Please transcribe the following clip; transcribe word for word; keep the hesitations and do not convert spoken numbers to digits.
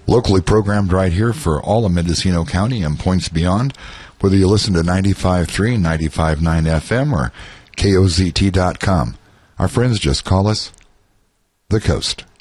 Locally programmed right here for all of Mendocino County and points beyond, whether you listen to ninety-five point three, ninety-five point nine F M or K O Z T dot com. Our friends just call us The Coast.